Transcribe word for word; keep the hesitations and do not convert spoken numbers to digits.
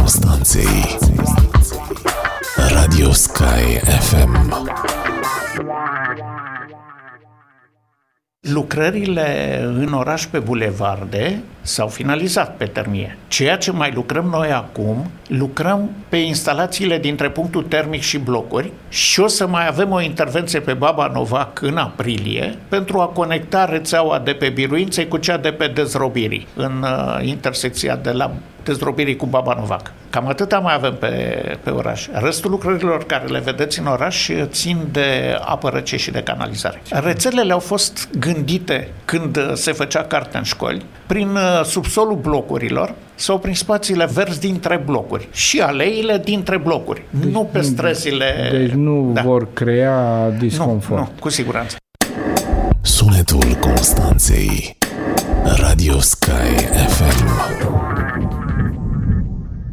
Constanței. Radio Sky F M. Lucrările în oraș pe bulevarde s-au finalizat pe termie. Ceea ce mai lucrăm noi acum, lucrăm pe instalațiile dintre punctul termic și blocuri și o să mai avem o intervenție pe Baba Novac în aprilie pentru a conecta rețeaua de pe Biruinței cu cea de pe Dezrobirii, în uh, intersecția de la Dezrobirii cu Baba Novac. Cam atâta mai avem pe, pe oraș. Restul lucrărilor care le vedeți în oraș țin de apă rece și de canalizare. Rețelele au fost gândite când se făcea carte în școli, prin subsolul blocurilor sau prin spațiile verzi dintre blocuri și aleile dintre blocuri, deci, nu pe străzile... Deci nu da. vor crea disconfort. Nu, nu, cu siguranță. Sunetul Constanței. Radio Sky F M.